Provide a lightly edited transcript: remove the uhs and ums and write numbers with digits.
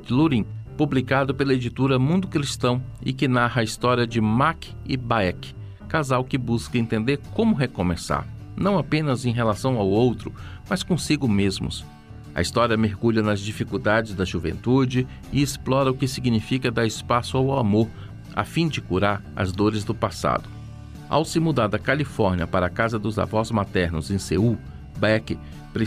Lurin, publicado pela editora Mundo Cristão e que narra a história de Mac e Baek, casal que busca entender como recomeçar, não apenas em relação ao outro, mas consigo mesmos. A história mergulha nas dificuldades da juventude e explora o que significa dar espaço ao amor, a fim de curar as dores do passado. Ao se mudar da Califórnia para a casa dos avós maternos em Seul, Baek